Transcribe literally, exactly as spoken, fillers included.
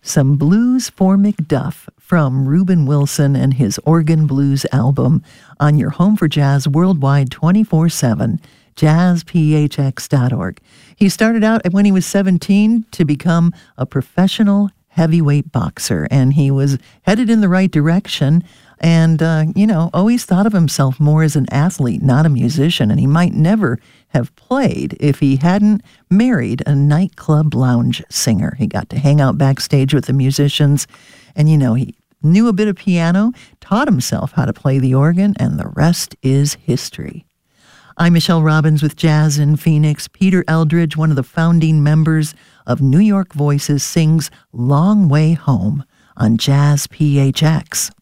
some blues for Macduff from Reuben Wilson and his Organ Blues album on your home for jazz worldwide twenty-four seven, jazz p h x dot org. He started out when he was seventeen to become a professional heavyweight boxer, and he was headed in the right direction and, uh, you know, always thought of himself more as an athlete, not a musician, and he might never have played if he hadn't married a nightclub lounge singer. He got to hang out backstage with the musicians, and, you know, he knew a bit of piano, taught himself how to play the organ, and the rest is history. I'm Michelle Robbins with Jazz in Phoenix. Peter Eldridge, one of the founding members of New York Voices, sings Long Way Home on Jazz P H X.